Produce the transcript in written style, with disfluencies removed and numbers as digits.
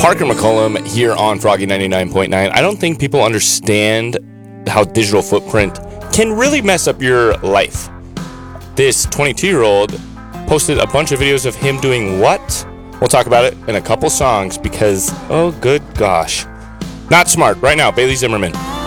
Parker McCollum here on Froggy 99.9. I don't think people understand how digital footprint can really mess up your life. This 22-year-old posted a bunch of videos of him doing what? We'll talk about it in a couple songs because, oh good gosh. Not smart. Right now, Bailey Zimmerman.